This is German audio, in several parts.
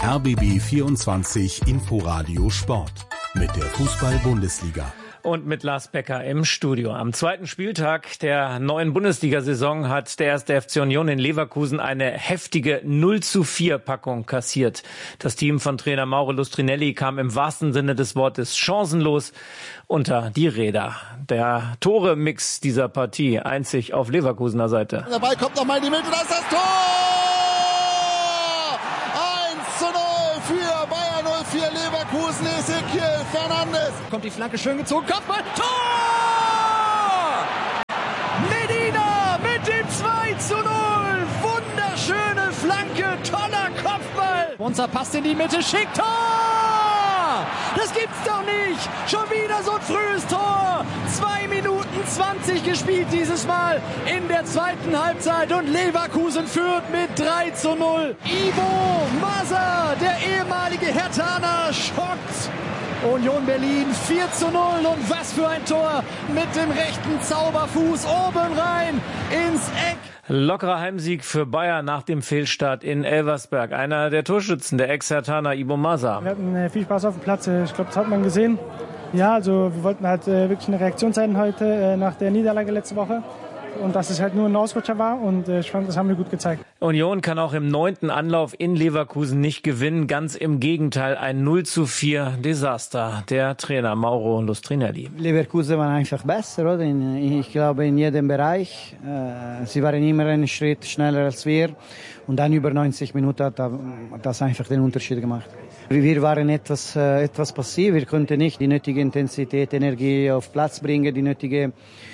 RBB 24 Inforadio Sport mit der Fußball-Bundesliga. Und mit Lars Becker im Studio. Am zweiten Spieltag der neuen Bundesliga-Saison hat der 1. FC Union in Leverkusen eine heftige 0:4-Packung kassiert. Das Team von Trainer Mauro Lustrinelli kam im wahrsten Sinne des Wortes chancenlos unter die Räder. Der Tore-Mix dieser Partie einzig auf Leverkusener Seite. Der Ball kommt nochmal in die Mitte, da ist das Tor! 1:0 für Bayer 04 Leverkusen, Ezequiel Fernandes. Kommt die Flanke schön gezogen, Kopfball, Tor! Medina mit dem 2:0, wunderschöne Flanke, toller Kopfball. Monza passt in die Mitte, schickt Tor! Das gibt's doch nicht, schon wieder so ein frühes Tor. 2 Minuten 20 gespielt dieses Mal in der zweiten Halbzeit und Leverkusen führt mit 3:0. Ivo Masa, der ehemalige Herthaner, schockt Union Berlin 4:0 und was für ein Tor mit dem rechten Zauberfuß oben rein ins Eck. Lockerer Heimsieg für Bayern nach dem Fehlstart in Elversberg. Einer der Torschützen, der Ex-Herthaner Ivo Masa. Wir hatten viel Spaß auf dem Platz, ich glaube, das hat man gesehen. Ja, also wir wollten halt wirklich eine Reaktion zeigen heute nach der Niederlage letzte Woche. Und dass es halt nur ein Ausrutscher war und ich fand, das haben wir gut gezeigt. Union kann auch im 9. Anlauf in Leverkusen nicht gewinnen. Ganz im Gegenteil, ein 0:4 Desaster. Der Trainer Mauro Lustrinelli. Leverkusen war einfach besser, oder? Ich glaube in jedem Bereich. Sie waren immer einen Schritt schneller als wir. Und dann über 90 Minuten hat das einfach den Unterschied gemacht. Wir waren etwas passiv. Wir konnten nicht die nötige Intensität, Energie auf Platz bringen, die nötige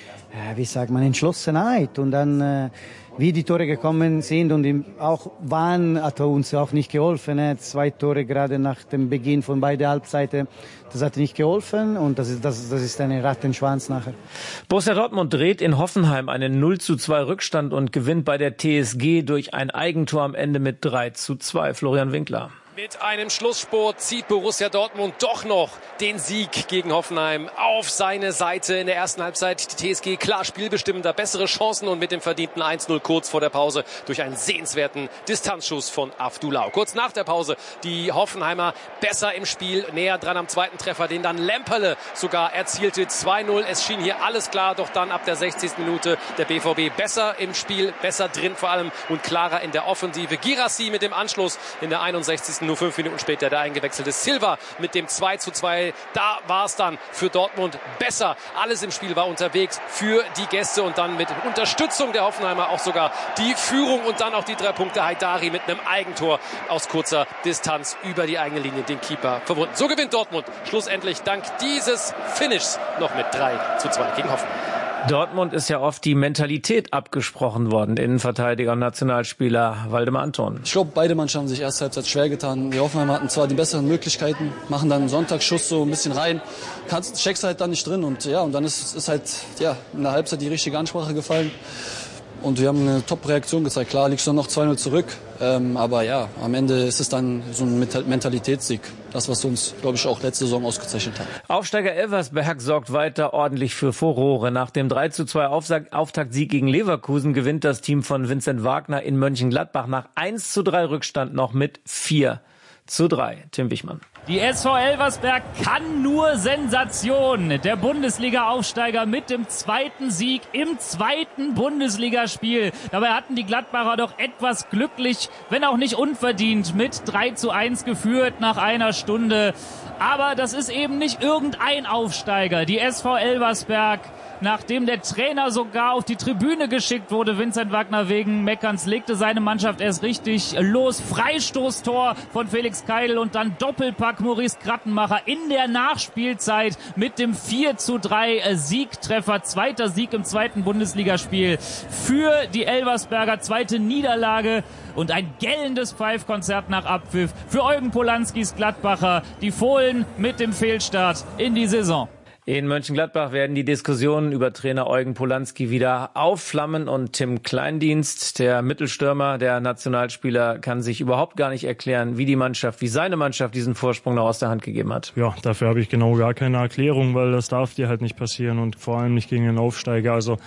Entschlossenheit. Und dann, wie die Tore gekommen sind und auch wann hat uns auch nicht geholfen. 2 Tore gerade nach dem Beginn von beiden Halbzeiten, das hat nicht geholfen und das ist ein Rattenschwanz nachher. Borussia Dortmund dreht in Hoffenheim einen 0:2 Rückstand und gewinnt bei der TSG durch ein Eigentor am Ende mit 3:2. Florian Winkler. Mit einem Schlussspurt zieht Borussia Dortmund doch noch den Sieg gegen Hoffenheim auf seine Seite. In der ersten Halbzeit die TSG klar spielbestimmender, bessere Chancen und mit dem verdienten 1:0 kurz vor der Pause durch einen sehenswerten Distanzschuss von Avdulau. Kurz nach der Pause die Hoffenheimer besser im Spiel, näher dran am zweiten Treffer, den dann Lemperle sogar erzielte. 2:0. Es schien hier alles klar, doch dann ab der 60. Minute der BVB besser im Spiel, besser drin vor allem und klarer in der Offensive. Guirassy mit dem Anschluss in der 61. Nur 5 Minuten später der eingewechselte Silva mit dem 2:2. Da war es dann für Dortmund besser. Alles im Spiel war unterwegs für die Gäste und dann mit Unterstützung der Hoffenheimer auch sogar die Führung und dann auch die 3 Punkte. Haidari mit einem Eigentor aus kurzer Distanz über die eigene Linie den Keeper verwunden. So gewinnt Dortmund schlussendlich dank dieses Finishes noch mit 3:2 gegen Hoffenheim. Dortmund ist ja oft die Mentalität abgesprochen worden. Innenverteidiger und Nationalspieler Waldemar Anton. Ich glaube, beide Mannschaften haben sich erst Halbzeit schwer getan. Die Hoffenheimer hatten zwar die besseren Möglichkeiten, machen dann einen Sonntagsschuss so ein bisschen rein, checkst halt dann nicht drin und dann ist halt in der Halbzeit die richtige Ansprache gefallen. Und wir haben eine Top-Reaktion gezeigt. Klar, liegst du noch 2:0 zurück. Aber am Ende ist es dann so ein Mentalitätssieg. Das, was uns, glaube ich, auch letzte Saison ausgezeichnet hat. Aufsteiger Elversberg sorgt weiter ordentlich für Furore. Nach dem 3:2 Auftaktsieg gegen Leverkusen gewinnt das Team von Vincent Wagner in Mönchengladbach nach 1:3 Rückstand noch mit 4:3. Tim Wichmann. Die SV Elversberg kann nur Sensation. Der Bundesliga-Aufsteiger mit dem 2. Sieg im 2. Bundesligaspiel. Dabei hatten die Gladbacher doch etwas glücklich, wenn auch nicht unverdient, mit 3:1 geführt nach einer Stunde. Aber das ist eben nicht irgendein Aufsteiger. Die SV Elversberg, nachdem der Trainer sogar auf die Tribüne geschickt wurde, Vincent Wagner wegen Meckerns, legte seine Mannschaft erst richtig los. Freistoßtor von Felix Keidel und dann Doppelpack Maurice Krattenmacher in der Nachspielzeit mit dem 4:3 Siegtreffer. 2. Sieg im 2. Bundesligaspiel für die Elversberger, 2. Niederlage und ein gellendes Pfeifkonzert nach Abpfiff für Eugen Polanskis Gladbacher. Die Fohlen mit dem Fehlstart in die Saison. In Mönchengladbach werden die Diskussionen über Trainer Eugen Polanski wieder aufflammen und Tim Kleindienst, der Mittelstürmer, der Nationalspieler, kann sich überhaupt gar nicht erklären, wie seine Mannschaft diesen Vorsprung noch aus der Hand gegeben hat. Ja, dafür habe ich genau gar keine Erklärung, weil das darf dir halt nicht passieren und vor allem nicht gegen den Aufsteiger. Also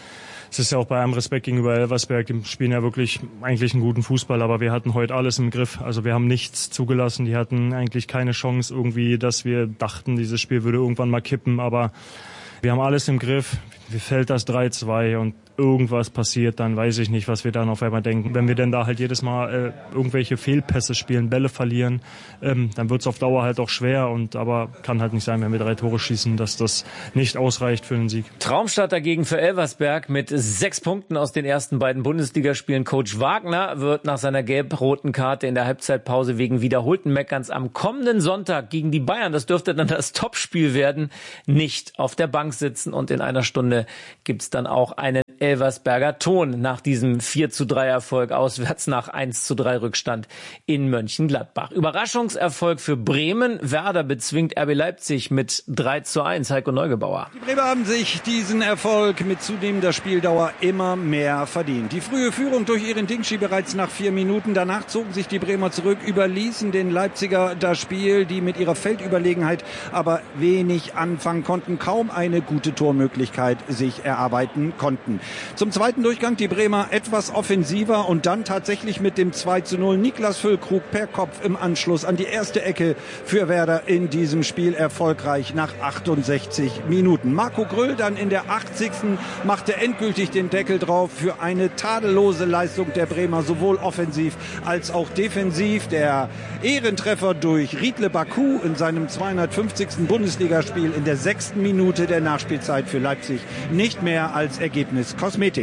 es ist ja auch bei allem Respekt gegenüber Elversberg, die spielen ja wirklich eigentlich einen guten Fußball, aber wir hatten heute alles im Griff. Also wir haben nichts zugelassen, die hatten eigentlich keine Chance irgendwie, dass wir dachten, dieses Spiel würde irgendwann mal kippen, aber wir haben alles im Griff. Wie fällt das 3-2 und irgendwas passiert, dann weiß ich nicht, was wir dann auf einmal denken. Wenn wir denn da halt jedes Mal irgendwelche Fehlpässe spielen, Bälle verlieren, dann wird es auf Dauer halt auch schwer. Aber kann halt nicht sein, wenn wir 3 Tore schießen, dass das nicht ausreicht für einen Sieg. Traumstart dagegen für Elversberg mit 6 Punkten aus den ersten beiden Bundesligaspielen. Coach Wagner wird nach seiner gelb-roten Karte in der Halbzeitpause wegen wiederholten Meckerns am kommenden Sonntag gegen die Bayern, das dürfte dann das Topspiel werden, nicht auf der Bank sitzen. Und in einer Stunde gibt's dann auch einen Elversberger Ton nach diesem 4:3 Erfolg auswärts nach 1:3 Rückstand in Mönchengladbach. Überraschungserfolg für Bremen. Werder bezwingt RB Leipzig mit 3:1. Heiko Neugebauer. Die Bremer haben sich diesen Erfolg mit zunehmender Spieldauer immer mehr verdient. Die frühe Führung durch ihren Dingschi bereits nach 4 Minuten. Danach zogen sich die Bremer zurück, überließen den Leipziger das Spiel, die mit ihrer Feldüberlegenheit aber wenig anfangen konnten, kaum eine gute Tormöglichkeit sich erarbeiten konnten. Zum zweiten Durchgang die Bremer etwas offensiver und dann tatsächlich mit dem 2:0 Niklas Füllkrug per Kopf im Anschluss an die erste Ecke für Werder in diesem Spiel erfolgreich nach 68 Minuten. Marco Gröll dann in der 80. machte endgültig den Deckel drauf für eine tadellose Leistung der Bremer, sowohl offensiv als auch defensiv. Der Ehrentreffer durch Riedle Baku in seinem 250. Bundesligaspiel in der 6. Minute der Nachspielzeit für Leipzig nicht mehr als Ergebnis Kosmetik.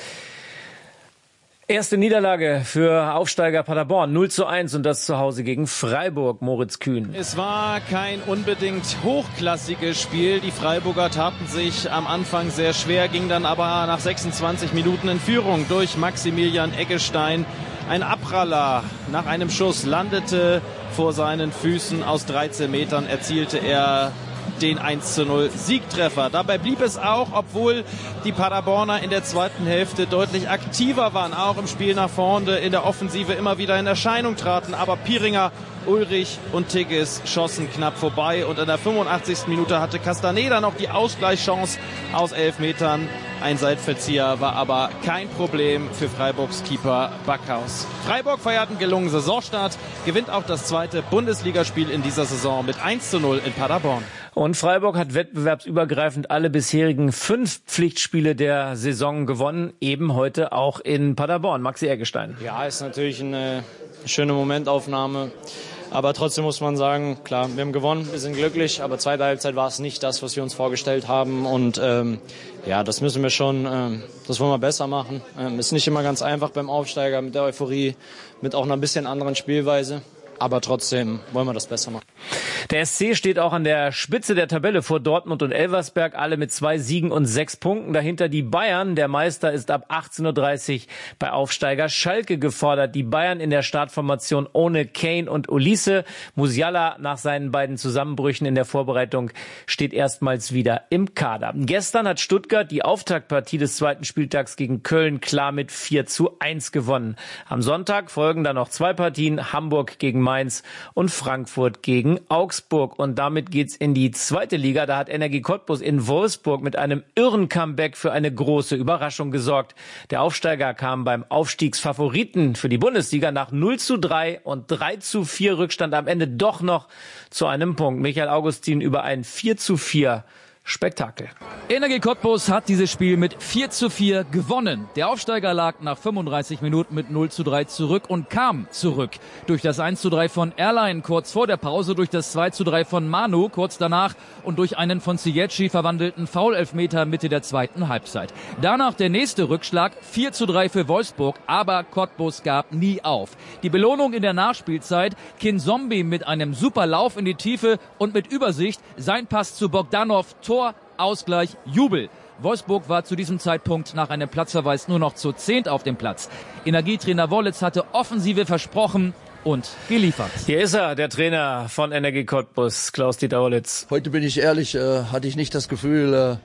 Erste Niederlage für Aufsteiger Paderborn, 0:1 und das zu Hause gegen Freiburg. Moritz Kühn. Es war kein unbedingt hochklassiges Spiel. Die Freiburger taten sich am Anfang sehr schwer, ging dann aber nach 26 Minuten in Führung durch Maximilian Eggestein. Ein Abpraller nach einem Schuss landete vor seinen Füßen. Aus 13 Metern erzielte er den 1:0 Siegtreffer. Dabei blieb es auch, obwohl die Paderborner in der zweiten Hälfte deutlich aktiver waren, auch im Spiel nach vorne, in der Offensive immer wieder in Erscheinung traten. Aber Pieringer, Ulrich und Tigges schossen knapp vorbei und in der 85. Minute hatte Castaneda noch die Ausgleichschance aus 11 Metern. Ein Seitverzieher war aber kein Problem für Freiburgs Keeper Backhaus. Freiburg feiert einen gelungenen Saisonstart, gewinnt auch das zweite Bundesligaspiel in dieser Saison mit 1:0 in Paderborn. Und Freiburg hat wettbewerbsübergreifend alle bisherigen 5 Pflichtspiele der Saison gewonnen, eben heute auch in Paderborn. Maxi Eggestein. Ja, ist natürlich eine schöne Momentaufnahme. Aber trotzdem muss man sagen, klar, wir haben gewonnen, wir sind glücklich, aber zweite Halbzeit war es nicht das, was wir uns vorgestellt haben. Und ja, das müssen wir schon, das wollen wir besser machen. Ist nicht immer ganz einfach beim Aufsteiger mit der Euphorie, mit auch einer bisschen anderen Spielweise. Aber trotzdem wollen wir das besser machen. Der SC steht auch an der Spitze der Tabelle vor Dortmund und Elversberg, alle mit 2 Siegen und 6 Punkten. Dahinter die Bayern. Der Meister ist ab 18:30 Uhr bei Aufsteiger Schalke gefordert. Die Bayern in der Startformation ohne Kane und Olise. Musiala nach seinen beiden Zusammenbrüchen in der Vorbereitung steht erstmals wieder im Kader. Gestern hat Stuttgart die Auftaktpartie des zweiten Spieltags gegen Köln klar mit 4:1 gewonnen. Am Sonntag folgen dann noch 2 Partien, Hamburg gegen Mainz und Frankfurt gegen Augsburg. Und damit geht's in die zweite Liga. Da hat Energie Cottbus in Wolfsburg mit einem irren Comeback für eine große Überraschung gesorgt. Der Aufsteiger kam beim Aufstiegsfavoriten für die Bundesliga nach 0:3 und 3:4 Rückstand am Ende doch noch zu einem Punkt. Michael Augustin über ein 4:4 Spektakel. Energie Cottbus hat dieses Spiel mit 4:4 gewonnen. Der Aufsteiger lag nach 35 Minuten mit 0:3 zurück und kam zurück. Durch das 1:3 von Erlein kurz vor der Pause, durch das 2:3 von Manu kurz danach und durch einen von Ziyech verwandelten Foul-Elfmeter Mitte der zweiten Halbzeit. Danach der nächste Rückschlag, 4:3 für Wolfsburg, aber Cottbus gab nie auf. Die Belohnung in der Nachspielzeit, Kinzombie mit einem super Lauf in die Tiefe und mit Übersicht, sein Pass zu Bogdanov, Tor, Ausgleich, Jubel. Wolfsburg war zu diesem Zeitpunkt nach einem Platzverweis nur noch zu 10 auf dem Platz. Energietrainer Wollitz hatte Offensive versprochen und geliefert. Hier ist er, der Trainer von Energie Cottbus, Klaus-Dieter Wollitz. Heute bin ich ehrlich, hatte ich nicht das Gefühl,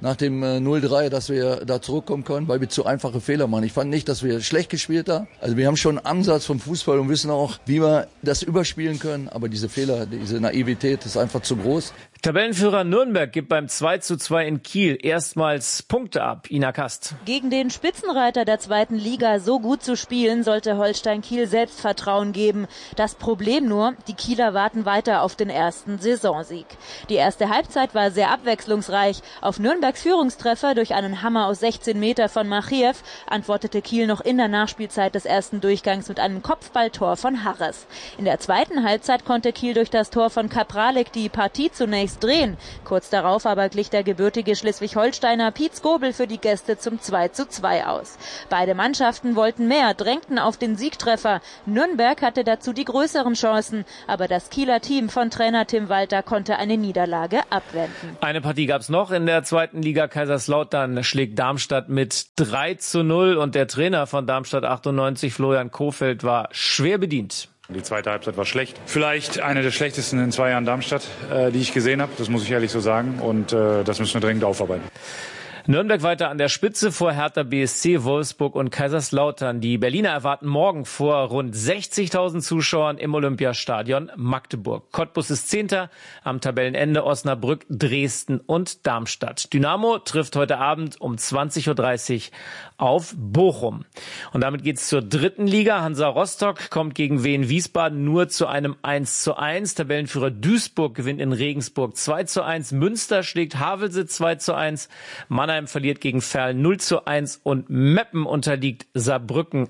nach dem 0-3, dass wir da zurückkommen können, weil wir zu einfache Fehler machen. Ich fand nicht, dass wir schlecht gespielt haben. Also wir haben schon einen Ansatz vom Fußball und wissen auch, wie wir das überspielen können. Aber diese Fehler, diese Naivität ist einfach zu groß. Tabellenführer Nürnberg gibt beim 2:2 in Kiel erstmals Punkte ab. Ina Kast. Gegen den Spitzenreiter der 2. Liga so gut zu spielen, sollte Holstein Kiel Selbstvertrauen geben. Das Problem nur, die Kieler warten weiter auf den ersten Saisonsieg. Die erste Halbzeit war sehr abwechslungsreich. Auf Nürnbergs Führungstreffer durch einen Hammer aus 16 Meter von Machiev antwortete Kiel noch in der Nachspielzeit des ersten Durchgangs mit einem Kopfballtor von Harres. In der zweiten Halbzeit konnte Kiel durch das Tor von Kapralek die Partie zunächst drehen. Kurz darauf aber glich der gebürtige Schleswig-Holsteiner Piet Skobel für die Gäste zum 2:2 aus. Beide Mannschaften wollten mehr, drängten auf den Siegtreffer. Nürnberg hatte dazu die größeren Chancen, aber das Kieler Team von Trainer Tim Walter konnte eine Niederlage abwenden. Eine Partie gab's noch in der 2. Liga. Kaiserslautern schlägt Darmstadt mit 3:0 und der Trainer von Darmstadt 98, Florian Kohfeldt, war schwer bedient. Die zweite Halbzeit war schlecht. Vielleicht eine der schlechtesten in 2 Jahren Darmstadt, die ich gesehen habe. Das muss ich ehrlich so sagen. Und das müssen wir dringend aufarbeiten. Nürnberg weiter an der Spitze vor Hertha BSC, Wolfsburg und Kaiserslautern. Die Berliner erwarten morgen vor rund 60.000 Zuschauern im Olympiastadion Magdeburg. Cottbus ist 10. am Tabellenende, Osnabrück, Dresden und Darmstadt. Dynamo trifft heute Abend um 20:30 Uhr auf Bochum. Und damit geht's zur 3. Liga. Hansa Rostock kommt gegen Wien Wiesbaden nur zu einem 1:1. Tabellenführer Duisburg gewinnt in Regensburg 2:1. Münster schlägt Havelse 2:1. Mannheim verliert gegen Verl 0:1 und Meppen unterliegt Saarbrücken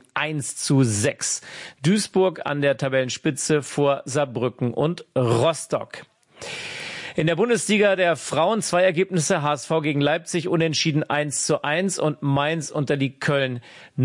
1:6. Duisburg an der Tabellenspitze vor Saarbrücken und Rostock. In der Bundesliga der Frauen 2 Ergebnisse: HSV gegen Leipzig unentschieden 1:1 und Mainz unterliegt Köln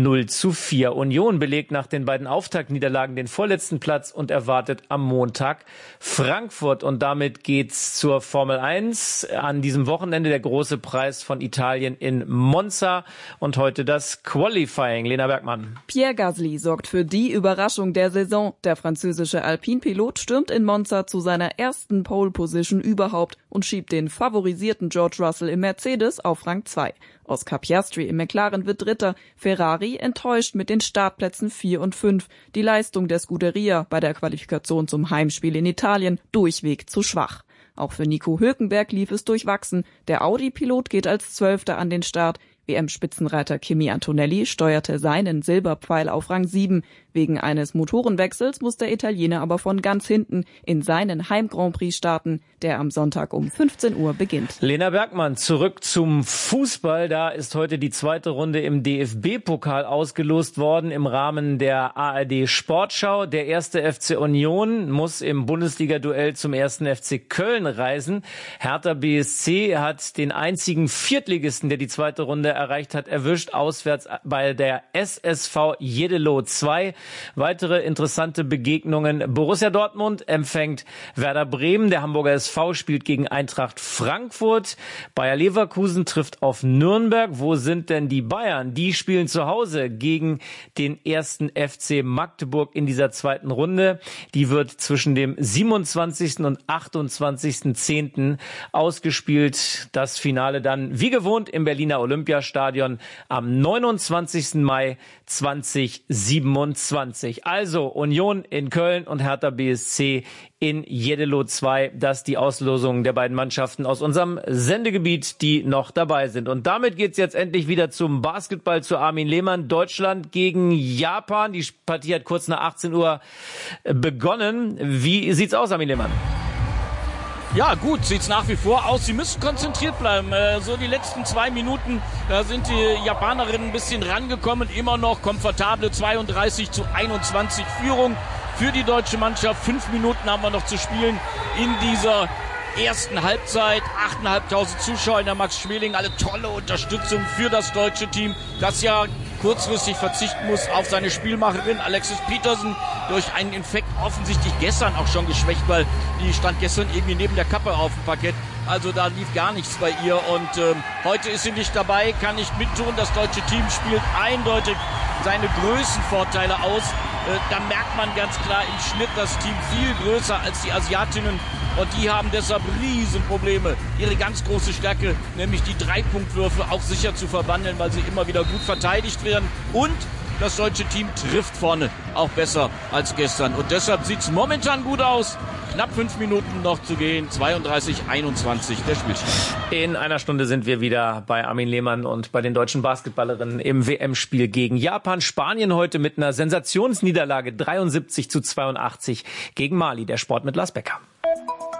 0:4. Union belegt nach den beiden Auftaktniederlagen den vorletzten Platz und erwartet am Montag Frankfurt. Und damit geht's zur Formel 1. An diesem Wochenende der große Preis von Italien in Monza und heute das Qualifying. Lena Bergmann. Pierre Gasly sorgt für die Überraschung der Saison. Der französische Alpine-Pilot stürmt in Monza zu seiner ersten Pole-Position überhaupt und schiebt den favorisierten George Russell im Mercedes auf Rang 2. Oscar Piastri im McLaren wird Dritter, Ferrari enttäuscht mit den Startplätzen 4 und 5. Die Leistung der Scuderia bei der Qualifikation zum Heimspiel in Italien durchweg zu schwach. Auch für Nico Hülkenberg lief es durchwachsen. Der Audi-Pilot geht als 12. an den Start. WM-Spitzenreiter Kimi Antonelli steuerte seinen Silberpfeil auf Rang 7. Wegen eines Motorenwechsels muss der Italiener aber von ganz hinten in seinen Heim-Grand Prix starten, der am Sonntag um 15 Uhr beginnt. Lena Bergmann, zurück zum Fußball. Da ist heute die zweite Runde im DFB-Pokal ausgelost worden im Rahmen der ARD Sportschau. Der 1. FC Union muss im Bundesliga-Duell zum 1. FC Köln reisen. Hertha BSC hat den einzigen Viertligisten, der die zweite Runde erreicht hat, erwischt, auswärts bei der SSV Jeddelo 2. Weitere interessante Begegnungen: Borussia Dortmund empfängt Werder Bremen, der Hamburger SV spielt gegen Eintracht Frankfurt, Bayer Leverkusen trifft auf Nürnberg. Wo sind denn die Bayern? Die spielen zu Hause gegen den 1. FC Magdeburg in dieser zweiten Runde. Die wird zwischen dem 27. und 28.10. ausgespielt. Das Finale dann wie gewohnt im Berliner Olympiastadion am 29. Mai 2027. Also Union in Köln und Hertha BSC in Jeddelo 2. Das die Auslosung der beiden Mannschaften aus unserem Sendegebiet, die noch dabei sind. Und damit geht's jetzt endlich wieder zum Basketball, zu Armin Lehmann. Deutschland gegen Japan. Die Partie hat kurz nach 18 Uhr begonnen. Wie sieht's aus, Armin Lehmann? Ja, gut, sieht's nach wie vor aus. Sie müssen konzentriert bleiben. So die letzten 2 Minuten, da sind die Japanerinnen ein bisschen rangekommen. Immer noch komfortable 32:21 Führung für die deutsche Mannschaft. 5 Minuten haben wir noch zu spielen in dieser ersten Halbzeit. 8.500 Zuschauer in der Max-Schmeling. Alle tolle Unterstützung für das deutsche Team, das ja kurzfristig verzichten muss auf seine Spielmacherin Alexis Petersen durch einen Infekt, offensichtlich gestern auch schon geschwächt, weil die stand gestern irgendwie neben der Kappe auf dem Parkett. Also da lief gar nichts bei ihr und heute ist sie nicht dabei, kann nicht mittun. Das deutsche Team spielt eindeutig seine Größenvorteile aus. Da merkt man ganz klar im Schnitt das Team viel größer als die Asiatinnen. Und die haben deshalb Riesenprobleme, ihre ganz große Stärke, nämlich die 3-Punktwürfe auch sicher zu verwandeln, weil sie immer wieder gut verteidigt werden. Und das deutsche Team trifft vorne auch besser als gestern. Und deshalb sieht es momentan gut aus. Knapp 5 Minuten noch zu gehen. 32:21 der Spielstand. In einer Stunde sind wir wieder bei Armin Lehmann und bei den deutschen Basketballerinnen im WM-Spiel gegen Japan. Spanien heute mit einer Sensationsniederlage 73:82 gegen Mali. Der Sport mit Lars Becker.